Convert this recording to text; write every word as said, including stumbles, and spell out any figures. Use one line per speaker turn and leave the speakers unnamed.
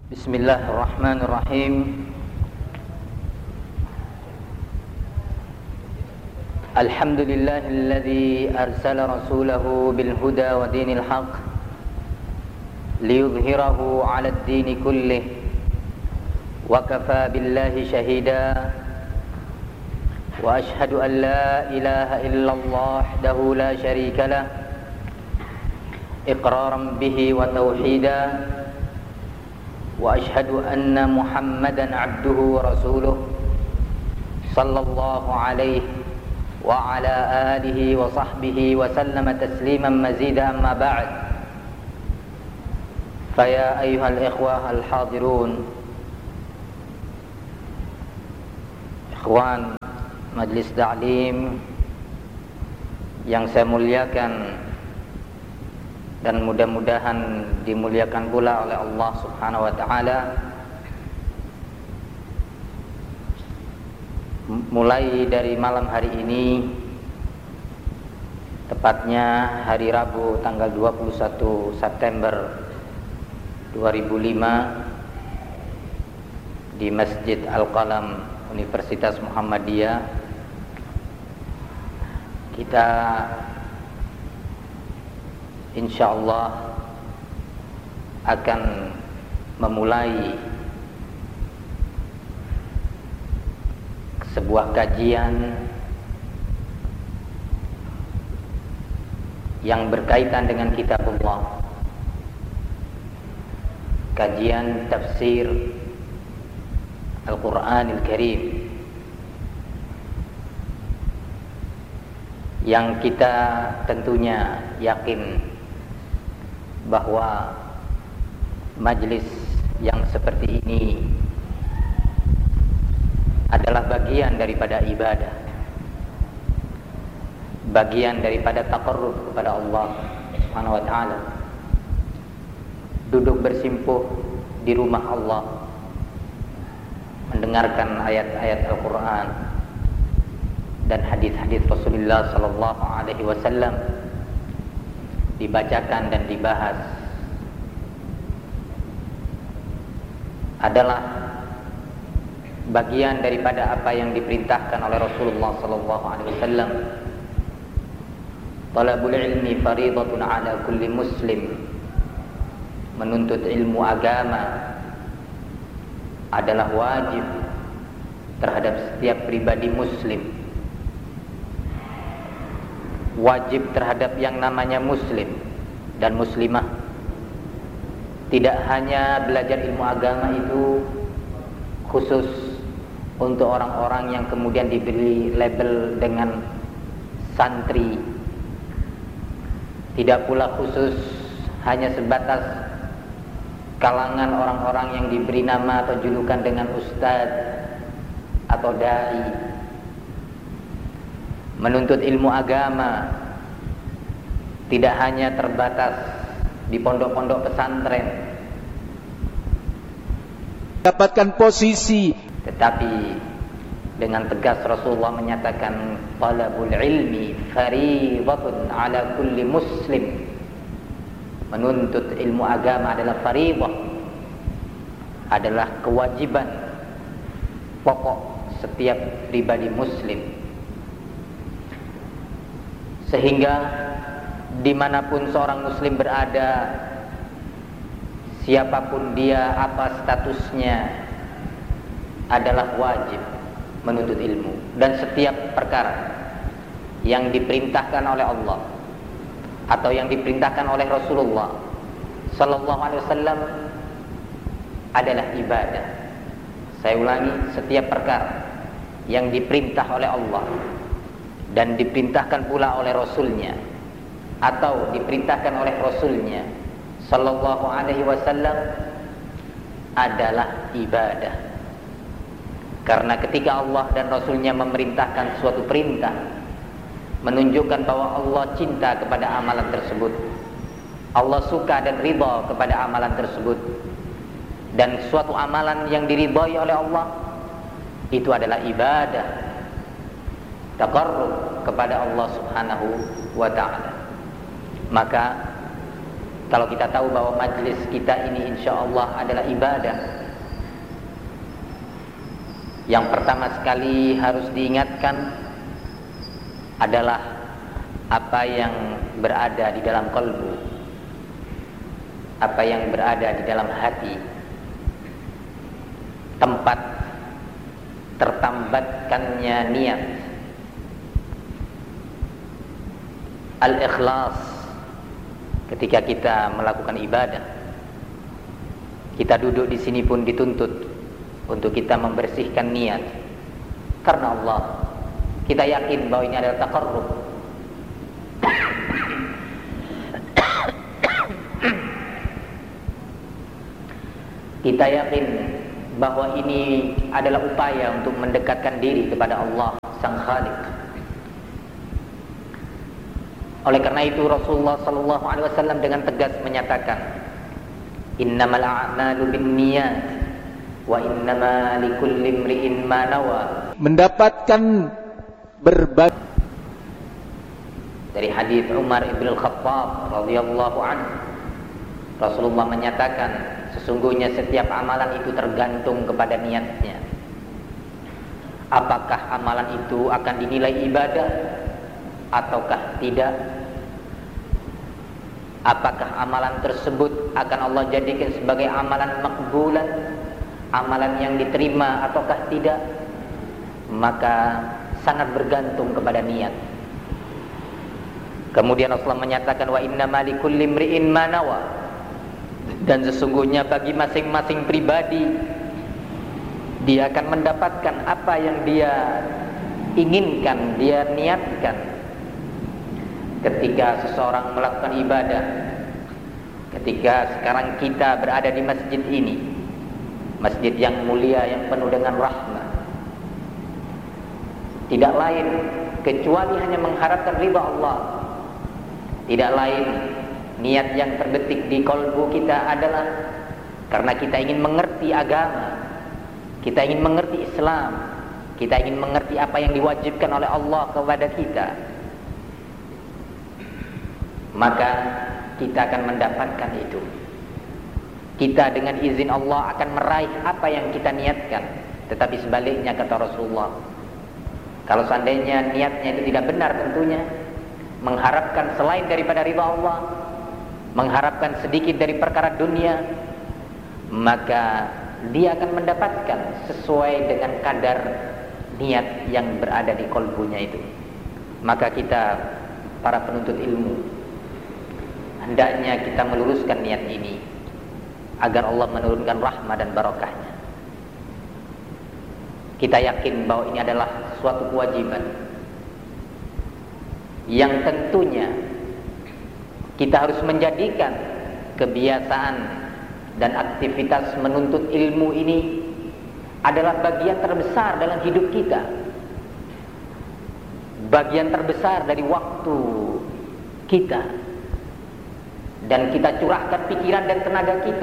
Bismillahirrahmanirrahim. Alhamdulillahilladzi arsala rasulahu bil huda wa dinil haqq liyudhhirahu 'alad dini kullih wa kafaa billahi shahida wa ashhadu an la ilaha illallah wahdahu la syarika lah iqraran bihi wa tauhida wa ashhadu anna Muhammadan abduhu wa rasuluh sallallahu alaihi wa ala alihi wa sahbihi wa sallama tasliman mazida amma ba'd. Faya ayyuhal ikhwah al hadirun, ikhwan majlis ta'lim yang saya muliakan dan mudah-mudahan dimuliakan pula oleh Allah Subhanahu wa taala. Mulai dari malam hari ini, tepatnya hari Rabu tanggal dua puluh satu September dua ribu lima di Masjid Al-Qalam Universitas Muhammadiyah, kita insyaallah akan memulai sebuah kajian yang berkaitan dengan kitabullah, kajian tafsir Al-Qur'anil Karim, yang kita tentunya yakin bahwa majlis yang seperti ini adalah bagian daripada ibadah, bagian daripada taqarrub kepada Allah Subhanahu wa taala. Duduk bersimpuh di rumah Allah, mendengarkan ayat-ayat Al-Qur'an dan hadis-hadis Rasulullah sallallahu alaihi wasallam dibacakan dan dibahas adalah bagian daripada apa yang diperintahkan oleh Rasulullah sallallahu alaihi wasallam. Talabul ilmi fariidatun 'ala kulli muslim. Menuntut ilmu agama adalah wajib terhadap setiap pribadi muslim. Wajib terhadap yang namanya muslim dan muslimah. Tidak hanya belajar ilmu agama itu khusus untuk orang-orang yang kemudian diberi label dengan santri. Tidak pula khusus hanya sebatas kalangan orang-orang yang diberi nama atau julukan dengan ustadz atau dai. Menuntut ilmu agama tidak hanya terbatas di pondok-pondok pesantren,
dapatkan posisi,
tetapi dengan tegas Rasulullah menyatakan talabul ilmi fariidatun 'ala kulli muslim. Menuntut ilmu agama adalah fariidah, adalah kewajiban pokok setiap pribadi muslim. Sehingga dimanapun seorang muslim berada, siapapun dia, apa statusnya, adalah wajib menuntut ilmu. Dan setiap perkara yang diperintahkan oleh Allah atau yang diperintahkan oleh Rasulullah sallallahu alaihi wasallam adalah ibadah. Saya ulangi, setiap perkara yang diperintah oleh Allah dan diperintahkan pula oleh Rasulnya atau diperintahkan oleh Rasulnya sallallahu alaihi wasallam adalah ibadah. Karena ketika Allah dan Rasulnya memerintahkan suatu perintah, menunjukkan bahwa Allah cinta kepada amalan tersebut, Allah suka dan ridha kepada amalan tersebut, dan suatu amalan yang diridhai oleh Allah itu adalah ibadah, taqarrub kepada Allah Subhanahu wa taala. Maka kalau kita tahu bahwa majlis kita ini insya Allah adalah ibadah, yang pertama sekali harus diingatkan adalah apa yang berada di dalam kalbu, apa yang berada di dalam hati, tempat tertambatkannya niat, al-ikhlas. Ketika kita melakukan ibadah, kita duduk di sini pun dituntut untuk kita membersihkan niat karena Allah. Kita yakin bahwa ini adalah taqarrub. Kita yakin bahwa ini adalah upaya untuk mendekatkan diri kepada Allah Sang Khaliq. Oleh karena itu Rasulullah sallallahu alaihi wasallam dengan tegas menyatakan, innamal a'malu binniyat wa innama likulli imri'in ma nawa.
Mendapatkan berbagai
dari hadis Umar ibn al-Khattab radhiyallahu anhu, Rasulullah menyatakan sesungguhnya setiap amalan itu tergantung kepada niatnya. Apakah amalan itu akan dinilai ibadah ataukah tidak? Apakah amalan tersebut akan Allah jadikan sebagai amalan makbulan, amalan yang diterima ataukah tidak? Maka sangat bergantung kepada niat. Kemudian Rasulullah menyatakan wa innama likulli imri'in ma nawa, dan sesungguhnya bagi masing-masing pribadi dia akan mendapatkan apa yang dia inginkan, dia niatkan. Ketika seseorang melakukan ibadah, ketika sekarang kita berada di masjid ini, masjid yang mulia, yang penuh dengan rahmat, tidak lain kecuali hanya mengharapkan ridha Allah. Tidak lain niat yang terbetik di kalbu kita adalah karena kita ingin mengerti agama, kita ingin mengerti Islam, kita ingin mengerti apa yang diwajibkan oleh Allah kepada kita. Maka kita akan mendapatkan itu. Kita dengan izin Allah akan meraih apa yang kita niatkan. Tetapi sebaliknya kata Rasulullah, kalau seandainya niatnya itu tidak benar, tentunya mengharapkan selain daripada ridha Allah, mengharapkan sedikit dari perkara dunia, maka dia akan mendapatkan sesuai dengan kadar niat yang berada di kalbunya itu. Maka kita para penuntut ilmu hendaknya kita meluruskan niat ini agar Allah menurunkan rahmat dan barakahnya. Kita yakin bahwa ini adalah suatu kewajiban yang tentunya kita harus menjadikan kebiasaan dan aktivitas menuntut ilmu ini adalah bagian terbesar dalam hidup kita, bagian terbesar dari waktu kita, dan kita curahkan pikiran dan tenaga kita